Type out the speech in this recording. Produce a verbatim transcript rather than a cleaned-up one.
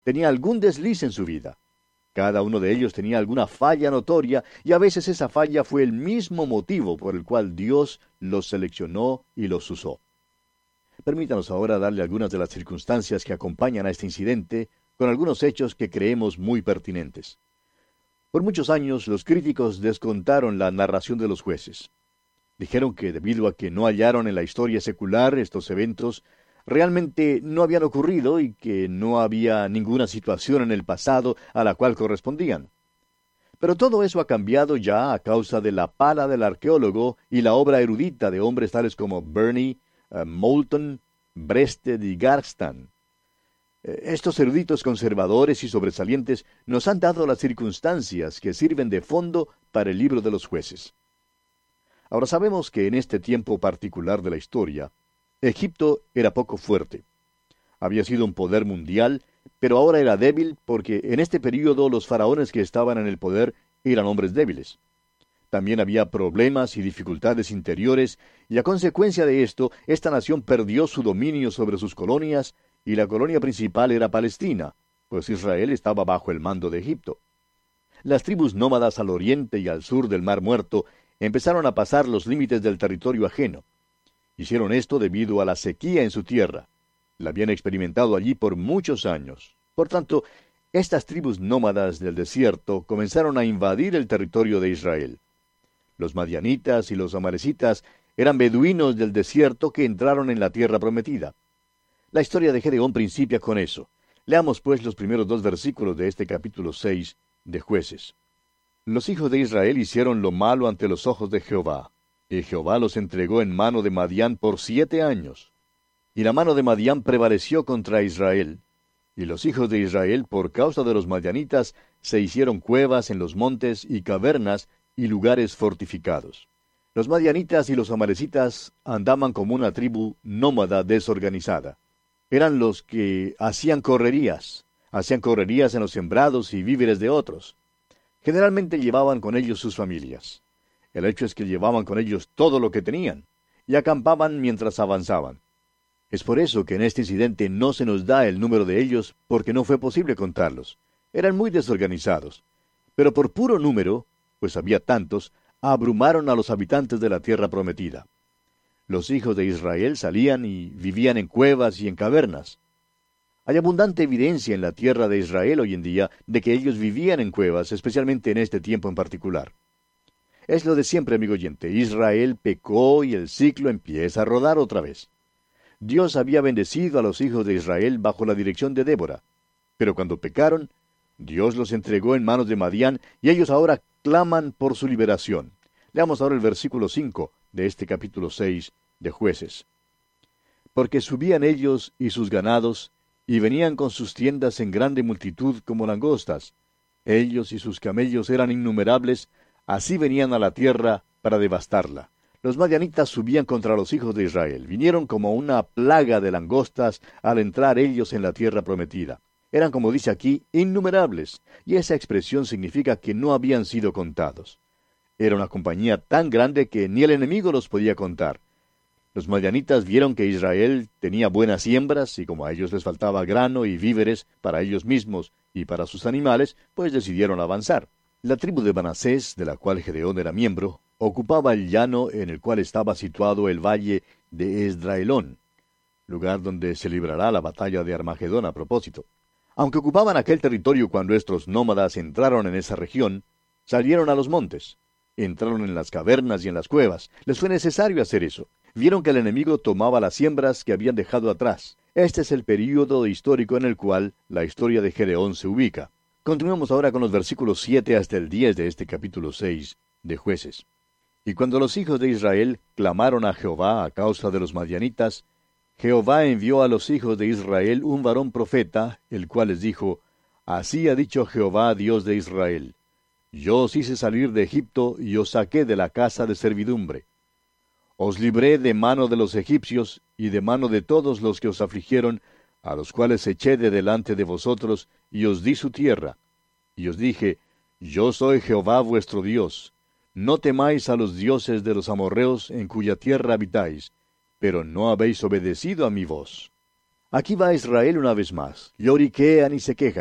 tenía algún desliz en su vida. Cada uno de ellos tenía alguna falla notoria, y a veces esa falla fue el mismo motivo por el cual Dios los seleccionó y los usó. Permítanos ahora darle algunas de las circunstancias que acompañan a este incidente, con algunos hechos que creemos muy pertinentes. Por muchos años los críticos descontaron la narración de los jueces. Dijeron que debido a que no hallaron en la historia secular estos eventos, realmente no habían ocurrido y que no había ninguna situación en el pasado a la cual correspondían. Pero todo eso ha cambiado ya a causa de la pala del arqueólogo y la obra erudita de hombres tales como Burney, uh, Moulton, Breasted y Garstan. Estos eruditos conservadores y sobresalientes nos han dado las circunstancias que sirven de fondo para el libro de los jueces. Ahora sabemos que en este tiempo particular de la historia, Egipto era poco fuerte. Había sido un poder mundial, pero ahora era débil porque en este período los faraones que estaban en el poder eran hombres débiles. También había problemas y dificultades interiores, y a consecuencia de esto, esta nación perdió su dominio sobre sus colonias, y la colonia principal era Palestina, pues Israel estaba bajo el mando de Egipto. Las tribus nómadas al oriente y al sur del Mar Muerto empezaron a pasar los límites del territorio ajeno. Hicieron esto debido a la sequía en su tierra. La habían experimentado allí por muchos años. Por tanto, estas tribus nómadas del desierto comenzaron a invadir el territorio de Israel. Los madianitas y los amalecitas eran beduinos del desierto que entraron en la tierra prometida. La historia de Gedeón principia con eso. Leamos pues los primeros dos versículos de este capítulo seis de Jueces. Los hijos de Israel hicieron lo malo ante los ojos de Jehová, y Jehová los entregó en mano de Madián por siete años. Y la mano de Madián prevaleció contra Israel, y los hijos de Israel, por causa de los madianitas, se hicieron cuevas en los montes y cavernas y lugares fortificados. Los madianitas y los amalecitas andaban como una tribu nómada desorganizada. Eran los que hacían correrías, hacían correrías en los sembrados y víveres de otros. Generalmente llevaban con ellos sus familias. El hecho es que llevaban con ellos todo lo que tenían, y acampaban mientras avanzaban. Es por eso que en este incidente no se nos da el número de ellos, porque no fue posible contarlos. Eran muy desorganizados. Pero por puro número, pues había tantos, abrumaron a los habitantes de la tierra prometida. Los hijos de Israel salían y vivían en cuevas y en cavernas. Hay abundante evidencia en la tierra de Israel hoy en día de que ellos vivían en cuevas, especialmente en este tiempo en particular. Es lo de siempre, amigo oyente. Israel pecó y el ciclo empieza a rodar otra vez. Dios había bendecido a los hijos de Israel bajo la dirección de Débora. Pero cuando pecaron, Dios los entregó en manos de Madián y ellos ahora claman por su liberación. Leamos ahora el versículo cinco de este capítulo seis de Jueces. Porque subían ellos y sus ganados, y venían con sus tiendas en grande multitud como langostas. Ellos y sus camellos eran innumerables, así venían a la tierra para devastarla. Los madianitas subían contra los hijos de Israel. Vinieron como una plaga de langostas al entrar ellos en la tierra prometida. Eran, como dice aquí, innumerables, y esa expresión significa que no habían sido contados. Era una compañía tan grande que ni el enemigo los podía contar. Los madianitas vieron que Israel tenía buenas siembras, y como a ellos les faltaba grano y víveres para ellos mismos y para sus animales, pues decidieron avanzar. La tribu de Manasés, de la cual Gedeón era miembro, ocupaba el llano en el cual estaba situado el valle de Esdraelón, lugar donde se librará la batalla de Armagedón a propósito. Aunque ocupaban aquel territorio cuando estos nómadas entraron en esa región, salieron a los montes. Entraron en las cavernas y en las cuevas. Les fue necesario hacer eso. Vieron que el enemigo tomaba las siembras que habían dejado atrás. Este es el período histórico en el cual la historia de Gedeón se ubica. Continuamos ahora con los versículos siete hasta el diez de este capítulo seis de Jueces. Y cuando los hijos de Israel clamaron a Jehová a causa de los madianitas, Jehová envió a los hijos de Israel un varón profeta, el cual les dijo, Así ha dicho Jehová, Dios de Israel, Yo os hice salir de Egipto y os saqué de la casa de servidumbre. Os libré de mano de los egipcios y de mano de todos los que os afligieron, a los cuales eché de delante de vosotros, y os di su tierra. Y os dije, Yo soy Jehová vuestro Dios. No temáis a los dioses de los amorreos en cuya tierra habitáis, pero no habéis obedecido a mi voz. Aquí va Israel una vez más. Lloriquean y se quejan.